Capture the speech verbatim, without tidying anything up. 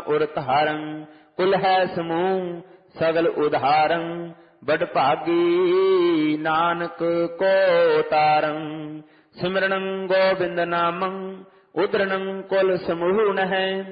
ਉਰ ਧਾਰੰ। ਕੁਲ ਹੈ ਸਮੂਹ ਸਗਲ ਉਧਾਰੰ। ਬੜ ਭਾਗੀ ਨਾਨਕ ਕੋ ਤਾਰੰ। ਸਿਮਰਨੰ ਗੋਬਿੰਦ ਨਾਮੰ ਉਦਰਣੰ ਕੁਲ ਸਮੂਹ ਨਹਿ।